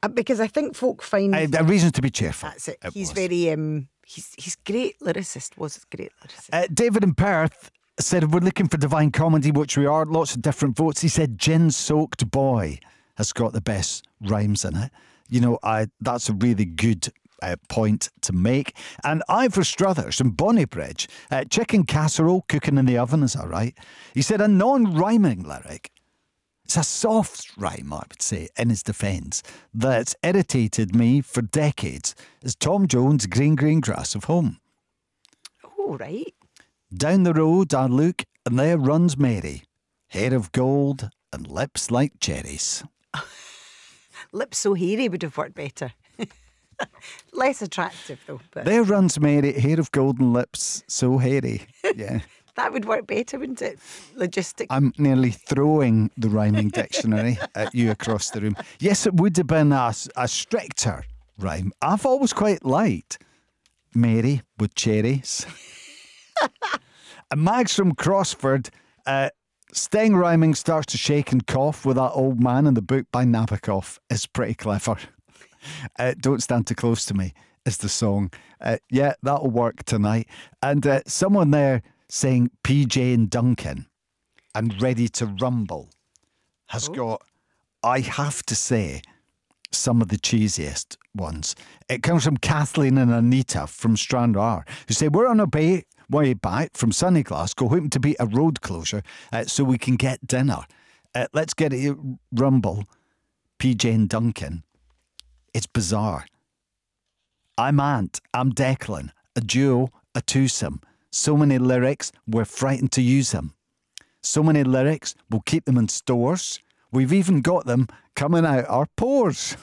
Because I think folk find a reason to be cheerful. that's it. He's very he's great lyricist. Was a great lyricist. David in Perth said, we're looking for divine comedy, which we are. Lots of different votes. He said gin-soaked boy has got the best rhymes in it. You know, that's a really good point to make. And Ivor Struthers in Bonnybridge, chicken casserole cooking in the oven, is that right? He said a non-rhyming lyric. It's a soft rhyme, I would say, in his defence, that's irritated me for decades is Tom Jones' Green Green Grass of Home. Oh, right. Down the road I look and there runs Mary, hair of gold and lips like cherries. Lips so hairy would have worked better. Less attractive though. But There runs Mary, hair of gold and lips so hairy. Yeah. that would work better, wouldn't it? Logistic. I'm nearly throwing the rhyming dictionary at you across the room. Yes, it would have been a stricter rhyme. I've always quite liked Mary with cherries. And Mags from Crossford, Sting rhyming starts to shake and cough with that old man in the book by Nabokov is pretty clever. Don't Stand Too Close to Me is the song. Yeah, that'll work tonight. And someone there saying PJ and Duncan and Ready to Rumble has got, I have to say, some of the cheesiest ones. It comes from Kathleen and Anita from Stranraer, who say, we're on a way back from sunny Glasgow, hoping to beat a road closure so we can get dinner. Let's get it rumble, PJ and Duncan. It's bizarre. I'm Ant, I'm Declan, a duo, a twosome. So many lyrics, we're frightened to use them. So many lyrics, we'll keep them in stores. We've even got them coming out our pores.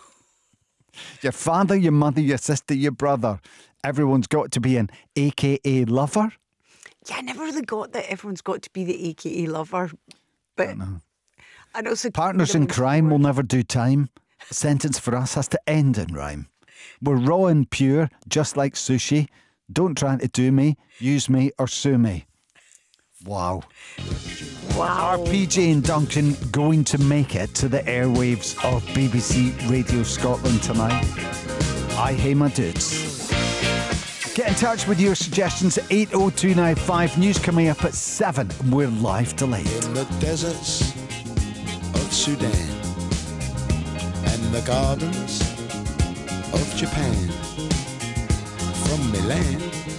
Your father, your mother, your sister, your brother. Everyone's got to be an AKA lover. Yeah, I never really got that everyone's got to be the AKA lover. But and also Partners in crime will never do time. A sentence for us has to end in rhyme. We're raw and pure, just like sushi. Don't try to do me, use me or sue me. Wow. Are PJ and Duncan going to make it to the airwaves of BBC Radio Scotland tonight? I hey my dudes. Get in touch with your suggestions at 80295. News coming up at 7. We're live delayed. In the deserts of Sudan and the gardens of Japan, from Milan